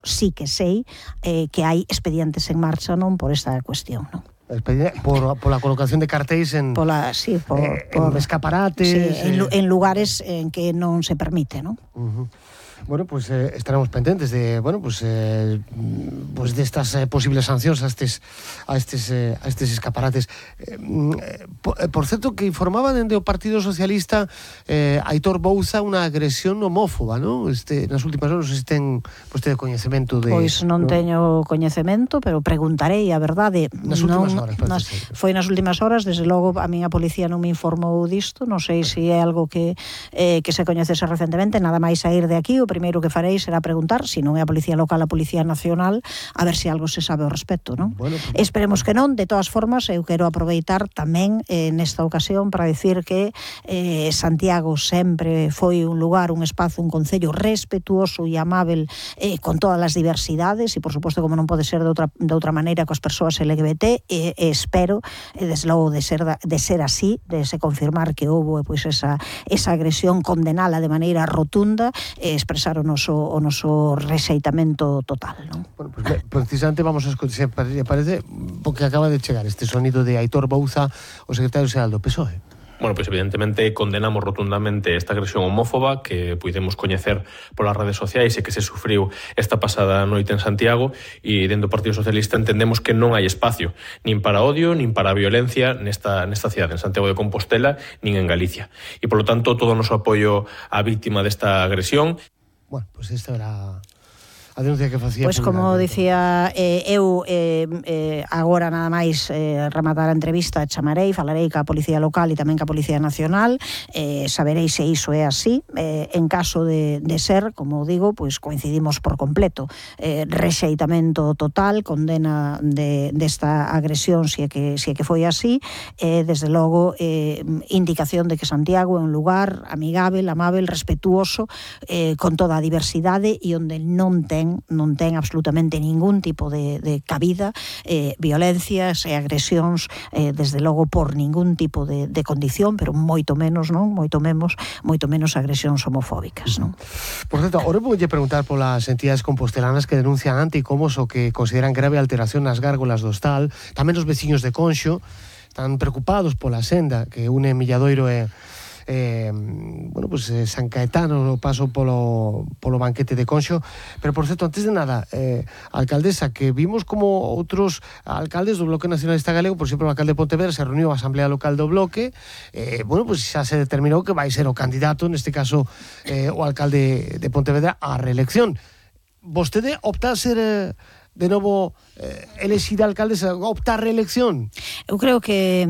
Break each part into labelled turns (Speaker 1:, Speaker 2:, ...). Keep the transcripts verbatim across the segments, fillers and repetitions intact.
Speaker 1: sí que sei eh, que hai expedientes en marcha non por esta cuestión, non?
Speaker 2: Por, por la colocación de cartéis en,
Speaker 1: Pola, sí, por,
Speaker 2: eh,
Speaker 1: por,
Speaker 2: en escaparates,
Speaker 1: sí,
Speaker 2: eh...
Speaker 1: en, en lugares en que non se permite, non?
Speaker 2: Uh-huh. Bueno, pues eh, estaremos pendentes de, bueno, pues, eh, pues de estas eh, posibles sancións a estes a estes eh, a estes escaparates. Eh, por, por certo que informaba dende o Partido Socialista eh, Aitor Bouza unha agresión homófoba, ¿no? Este nas últimas horas se ten vostede pues, coñecemento de...
Speaker 1: Pois non, non teño coñecemento, pero preguntarei, a verdade.
Speaker 2: Nas últimas
Speaker 1: non,
Speaker 2: horas,
Speaker 1: nas, foi nas últimas horas, desde logo a miña policía non me informou disto, non sei se é algo que eh, que se coñecese recentemente, nada máis sair de aquí, o primeiro que farei será preguntar, se non é a Policía Local, a Policía Nacional, a ver se algo se sabe ao respecto, non?
Speaker 2: Bueno, pues,
Speaker 1: esperemos que non. De todas formas, eu quero aproveitar tamén eh, nesta ocasión para dicir que eh, Santiago sempre foi un lugar, un espazo, un concello respetuoso e amável eh, con todas as diversidades e, por suposto, como non pode ser de outra, de outra maneira coas persoas L G B T, e, e espero, e desde logo, de ser, de ser así, de se confirmar que houve pois, esa, esa agresión, condenala de maneira rotunda e expresar o noso, o noso rexeitamento total, non?
Speaker 2: Bueno, pues, precisamente vamos a escutar, se parece, porque acaba de chegar este sonido de Aitor Bouza, o secretario xeral do P S O E.
Speaker 3: Bueno, pois evidentemente condenamos rotundamente esta agresión homófoba que pudemos coñecer polas redes sociais e que se sufriu esta pasada noite en Santiago, e dentro do Partido Socialista entendemos que non hai espacio nin para odio, nin para violencia nesta, nesta cidade, en Santiago de Compostela, nin en Galicia. E, polo tanto, todo o noso apoio á víctima desta agresión.
Speaker 2: Bueno, pois pues esta era a denuncia que facía.
Speaker 1: Pois como dicía, eh, eu eh, eh, agora nada máis eh, rematar a entrevista chamarei, falarei ca Policía Local e tamén ca Policía Nacional, eh, saberei se iso é así. Eh, en caso de, de ser, como digo, pois coincidimos por completo. Eh, rexeitamento total, condena de, desta agresión, se é que, se é que foi así, eh, desde logo eh, indicación de que Santiago é un lugar amigável, amável, respetuoso, eh, con toda a diversidade e onde non ten non ten absolutamente ningún tipo de, de cabida eh, violencias e agresións eh, desde logo por ningún tipo de, de condición, pero moito menos, non? Moito menos, moito menos agresións homofóbicas, non?
Speaker 2: Por certo, ahora vou lle preguntar polas entidades compostelanas que denuncian anticomos o que consideran grave alteración nas gárgolas do Hostal, tamén os veciños de Conxo están preocupados pola senda que une Milladoiro e Eh, bueno, pues eh, San Caetano no paso polo, polo banquete de Conxo. Pero, por certo, antes de nada, eh, alcaldesa, que vimos como outros alcaldes do Bloque Nacionalista Galego, por exemplo, o alcalde de Pontevedra se reuniu a Asamblea Local do Bloque, eh, bueno, pues xa se determinou que vai ser o candidato, neste caso eh, o alcalde de Pontevedra, á reelección. Vostede opta a ser eh, de novo eh, elexida alcaldesa, opta a reelección?
Speaker 1: Eu creo que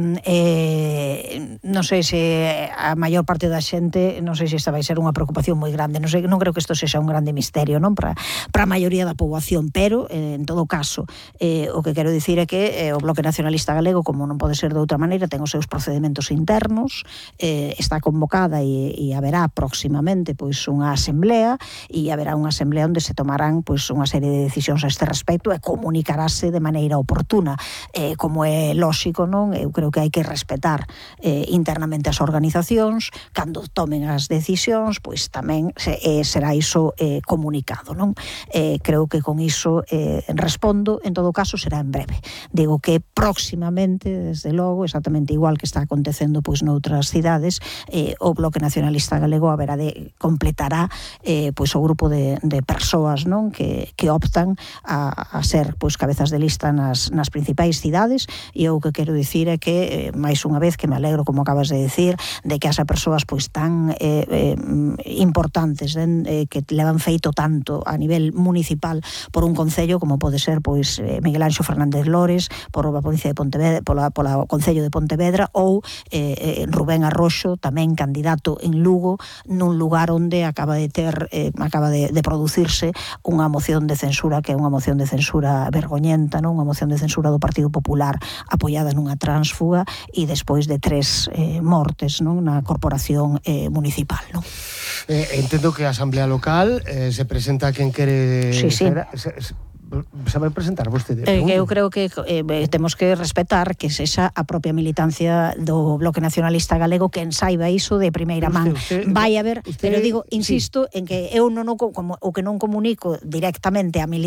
Speaker 1: eh, non sei se a maior parte da xente, non sei se esta vai ser unha preocupación moi grande, non sei, non creo que isto sexa un grande misterio, non, para para a maioría da poboación, pero eh, en todo caso, eh, o que quero dicir é que eh, o Bloque Nacionalista Galego, como non pode ser de outra maneira, ten os seus procedementos internos, eh, está convocada e, e haberá próximamente pois unha asamblea, e haberá unha asamblea onde se tomarán pois unha serie de decisións a este respecto e comunicarase de maneira oportuna, eh, como é lóxico, non? Eu creo que hai que respetar eh, internamente as organizacións, cando tomen as decisións, pois tamén se, eh, será iso eh, comunicado, non? Eh, creo que con iso eh, respondo, en todo caso será en breve. Digo que próximamente, desde logo, exactamente igual que está acontecendo pois noutras cidades, eh, o Bloque Nacionalista Galego haberá de completará eh, pois o grupo de, de persoas, non? Que, que optan a a ser pois cabezas de lista nas, nas principais cidades, e eu o que quero dicir é que, eh, máis unha vez, que me alegro, como acabas de dicir, de que as persoas pois tan eh, eh, importantes, eh, que levan feito tanto a nivel municipal por un concello como pode ser pois eh, Miguel Anxo Fernández Lores, por a provincia de Pontevedra, pola, pola concello de Pontevedra, ou eh, Rubén Arroxo, tamén candidato en Lugo, nun lugar onde acaba de ter eh, acaba de, de producirse unha moción de censura, que é unha moción de censura vergoñenta, non? Unha moción de censura do Partido Popular apoiada nunha tránsfuga e despois de tres eh, mortes, non? Na corporación eh, municipal, non?
Speaker 2: Eh, entendo que a Asamblea Local eh, se presenta quen quere
Speaker 1: sí, sí.
Speaker 2: ser, se, se, sabe presentar vostede?
Speaker 1: Eh, eu creo que eh, temos que respetar que sexa a propia militancia do Bloque Nacionalista Galego quen saiba iso de primeira man. Vai haber, pero digo, insisto, sí, en que eu non o, como, o que non comunico directamente a militancia